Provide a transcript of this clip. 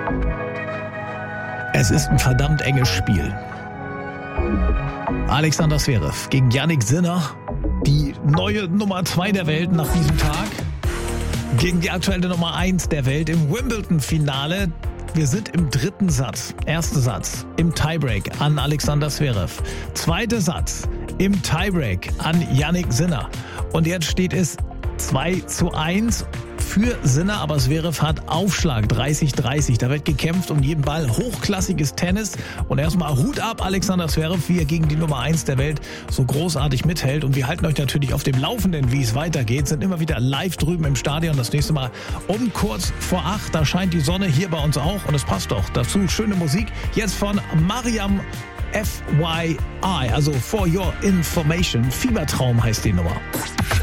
Es ist ein verdammt enges Spiel. Alexander Zverev gegen Jannik Sinner, die neue Nummer 2 der Welt nach diesem Tag, gegen die aktuelle Nummer 1 der Welt im Wimbledon-Finale. Wir sind im dritten Satz. Erster Satz im Tiebreak an Alexander Zverev. Zweiter Satz im Tiebreak an Jannik Sinner. Und jetzt steht es 2:1 für Sinner, aber Zverev hat Aufschlag 30:30. Da wird gekämpft um jeden Ball. Hochklassiges Tennis. Und erstmal Hut ab, Alexander Zverev, wie er gegen die Nummer 1 der Welt so großartig mithält. Und wir halten euch natürlich auf dem Laufenden, wie es weitergeht. Sind immer wieder live drüben im Stadion. Das nächste Mal um kurz vor 8. Da scheint die Sonne, hier bei uns auch. Und es passt doch. Dazu schöne Musik. Jetzt von Mariam FYI, also For Your Information. Fiebertraum heißt die Nummer.